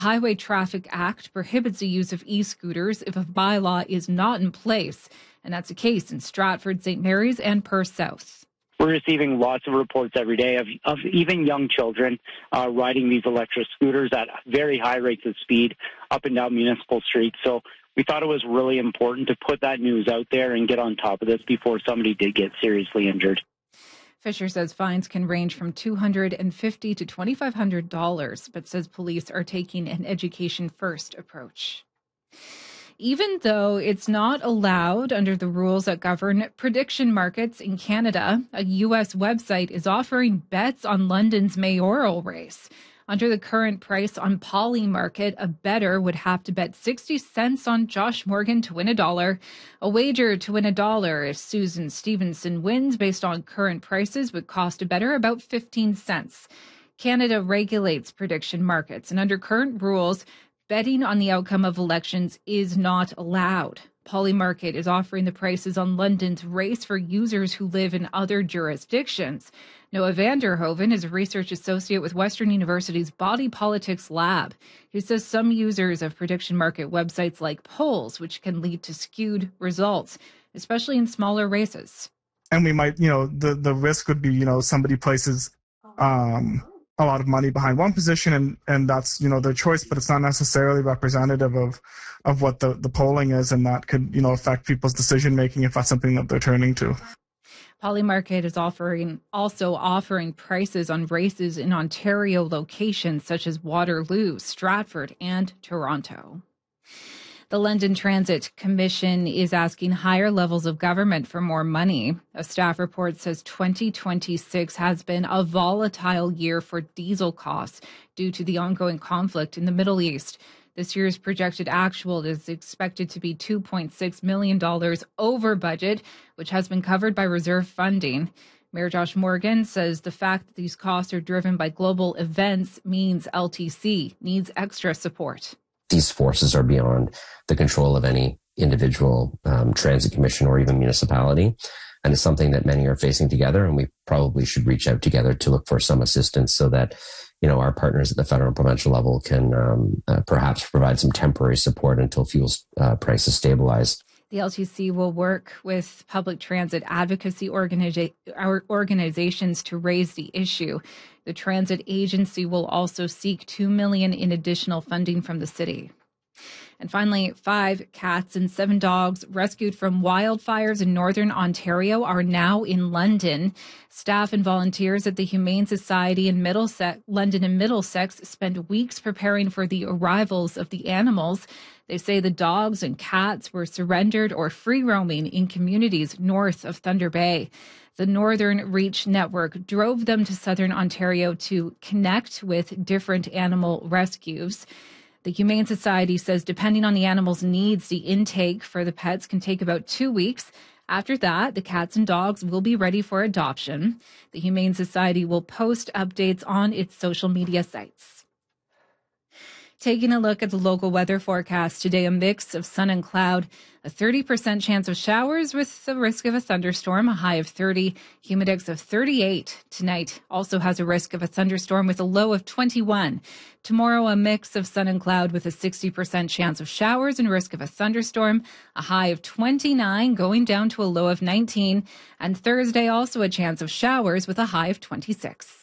Highway Traffic Act prohibits the use of e-scooters if a bylaw is not in place, and that's the case in Stratford, St. Mary's, and Perth South. We're receiving lots of reports every day of even young children riding these electric scooters at very high rates of speed up and down municipal streets. So we thought it was really important to put that news out there and get on top of this before somebody did get seriously injured. Fisher says fines can range from $250 to $2,500, but says police are taking an education-first approach. Even though it's not allowed under the rules that govern prediction markets in Canada, a U.S. website is offering bets on London's mayoral race. Under the current price on Polymarket, a bettor would have to bet 60 cents on Josh Morgan to win $1. A wager to win $1 if Susan Stevenson wins based on current prices would cost a bettor about 15 cents. Canada regulates prediction markets, and under current rules, betting on the outcome of elections is not allowed. Polymarket is offering the prices on London's race for users who live in other jurisdictions. Noah Vanderhoven is a research associate with Western University's Body Politics Lab. He says some users of prediction market websites like polls, which can lead to skewed results, especially in smaller races. And we might, the risk would be, somebody places a lot of money behind one position and that's, their choice, but it's not necessarily representative of what the polling is, and that could, affect people's decision making if that's something that they're turning to. Polymarket is also offering prices on races in Ontario locations such as Waterloo, Stratford, and Toronto. The London Transit Commission is asking higher levels of government for more money. A staff report says 2026 has been a volatile year for diesel costs due to the ongoing conflict in the Middle East. This year's projected actual is expected to be $2.6 million over budget, which has been covered by reserve funding. Mayor Josh Morgan says the fact that these costs are driven by global events means LTC needs extra support. These forces are beyond the control of any individual transit commission or even municipality. And it's something that many are facing together, and we probably should reach out together to look for some assistance so that, our partners at the federal and provincial level can perhaps provide some temporary support until fuel prices stabilize. The LTC will work with public transit advocacy organizations to raise the issue. The transit agency will also seek $2 million in additional funding from the city. And finally, 5 cats and 7 dogs rescued from wildfires in northern Ontario are now in London. Staff and volunteers at the Humane Society in London and Middlesex spent weeks preparing for the arrivals of the animals. They say the dogs and cats were surrendered or free roaming in communities north of Thunder Bay. The Northern Reach Network drove them to southern Ontario to connect with different animal rescues. The Humane Society says depending on the animal's needs, the intake for the pets can take about 2 weeks. After that, the cats and dogs will be ready for adoption. The Humane Society will post updates on its social media sites. Taking a look at the local weather forecast today, a mix of sun and cloud, a 30% chance of showers with the risk of a thunderstorm, a high of 30, humidex of 38. Tonight also has a risk of a thunderstorm with a low of 21. Tomorrow, a mix of sun and cloud with a 60% chance of showers and risk of a thunderstorm, a high of 29 going down to a low of 19. And Thursday, also a chance of showers with a high of 26.